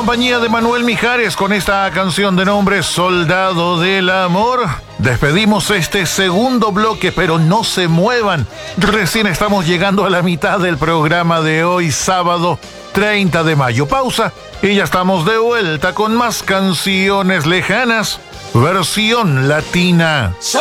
compañía de Manuel Mijares con esta canción de nombre Soldado del Amor. Despedimos este segundo bloque, pero no se muevan. Recién estamos llegando a la mitad del programa de hoy, sábado 30 de mayo. Pausa y ya estamos de vuelta con más canciones lejanas, versión latina.